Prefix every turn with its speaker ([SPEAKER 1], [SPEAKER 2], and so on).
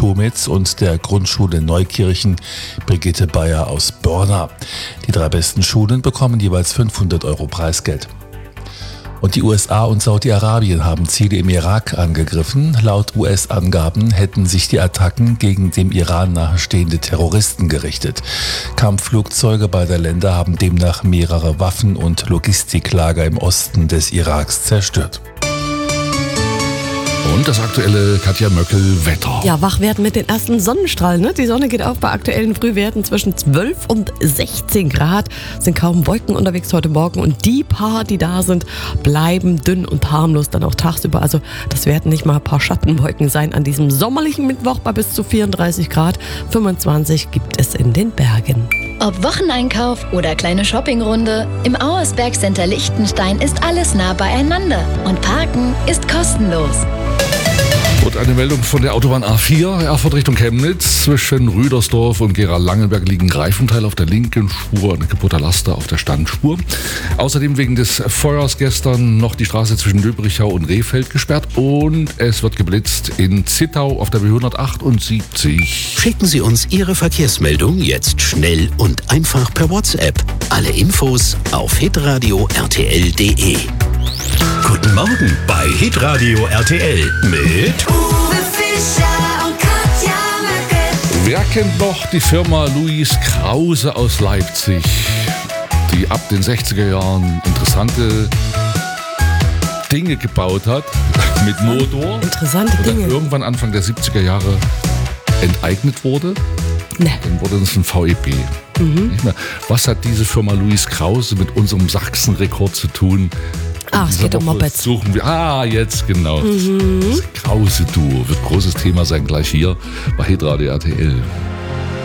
[SPEAKER 1] Tomitz und der Grundschule Neukirchen Brigitte Bayer aus Börna. Die 3 besten Schulen bekommen jeweils 500 € Preisgeld. Und die USA und Saudi-Arabien haben Ziele im Irak angegriffen. Laut US-Angaben hätten sich die Attacken gegen dem Iran nahestehende Terroristen gerichtet. Kampfflugzeuge beider Länder haben demnach mehrere Waffen- und Logistiklager im Osten des Iraks zerstört.
[SPEAKER 2] Und das aktuelle Katja Möckel-Wetter.
[SPEAKER 3] Ja, wach werden mit den ersten Sonnenstrahlen. Ne? Die Sonne geht auf bei aktuellen Frühwerten zwischen 12 und 16 Grad. Sind kaum Wolken unterwegs heute Morgen. Und die paar, die da sind, bleiben dünn und harmlos dann auch tagsüber. Also das werden nicht mal ein paar Schattenwolken sein an diesem sommerlichen Mittwoch bei bis zu 34 Grad. 25 gibt es in den Bergen.
[SPEAKER 4] Ob Wocheneinkauf oder kleine Shoppingrunde, im Auersberg Center Liechtenstein ist alles nah beieinander. Und Parken ist kostenlos.
[SPEAKER 2] Und eine Meldung von der Autobahn A4, Erfurt Richtung Chemnitz. Zwischen Rüdersdorf und Gera-Langenberg liegen Reifenteile auf der linken Spur, ein kaputter Laster auf der Standspur. Außerdem wegen des Feuers gestern noch die Straße zwischen Löbrichau und Rehfeld gesperrt und es wird geblitzt in Zittau auf der B178.
[SPEAKER 5] Schicken Sie uns Ihre Verkehrsmeldung jetzt schnell und einfach per WhatsApp. Alle Infos auf hitradio rtl.de. Guten Morgen bei Hitradio RTL mit
[SPEAKER 6] Uwe Fischer und Katja Möckel.
[SPEAKER 2] Wer kennt noch die Firma Louis Krause aus Leipzig, die ab den 60er Jahren interessante Dinge gebaut hat mit Motor?
[SPEAKER 3] Interessante
[SPEAKER 2] und dann
[SPEAKER 3] Dinge.
[SPEAKER 2] irgendwann Anfang der 70er Jahre enteignet wurde.
[SPEAKER 3] Ne.
[SPEAKER 2] Dann wurde das ein VEB. Nicht mehr. Was hat diese Firma Louis Krause mit unserem Sachsenrekord zu tun?
[SPEAKER 3] Es geht um Mopeds.
[SPEAKER 2] Suchen wir. Jetzt genau. Das Krause-Duo wird großes Thema sein gleich hier bei Hitradio RTL.